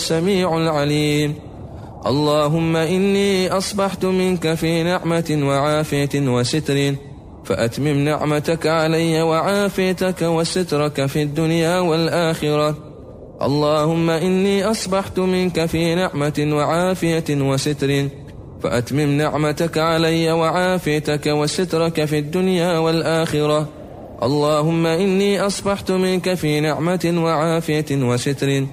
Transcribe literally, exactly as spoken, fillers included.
السميع العليم. اللهم إني أصبحت منك في نعمة وعافية وستر، فأتمم نعمتك علي وعافيتك وسترك في الدنيا والآخرة. اللهم إني أصبحت منك في نعمة وعافية وستر، فأتمم نعمتك علي وعافيتك وسترك في الدنيا والآخرة. اللهم إني أصبحت منك في نعمة وعافية وستر،